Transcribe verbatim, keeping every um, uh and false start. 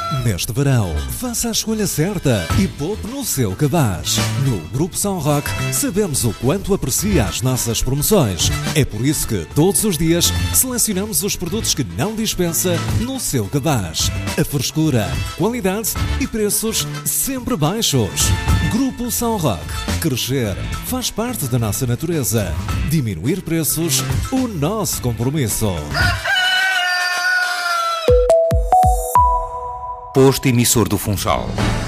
Neste verão, faça a escolha certa e poupe no seu cabaz. No Grupo São Roque, sabemos o quanto aprecia as nossas promoções. É por isso que, todos os dias, selecionamos os produtos que não dispensa no seu cabaz. A frescura, qualidade e preços sempre baixos. Grupo São Roque. Crescer faz parte da nossa natureza. Diminuir preços, o nosso compromisso. Posto emissor do Funchal.